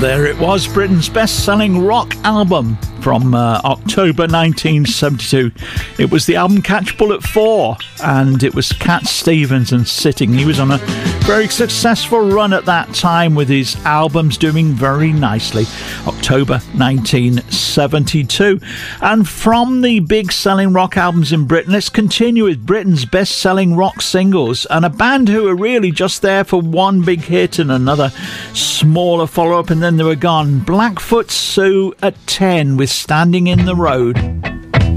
There it was, Britain's best-selling rock album from October 1972. It was the album Catch Bullet 4, and it was Cat Stevens and Sitting. He was on a very successful run at that time with his albums doing very nicely. October 1972. And from the big-selling rock albums in Britain, let's continue with Britain's best-selling rock singles, and a band who are really just there for one big hit and another smaller follow-up, and then they were gone. Blackfoot Sue at 10 with Standing in the Road.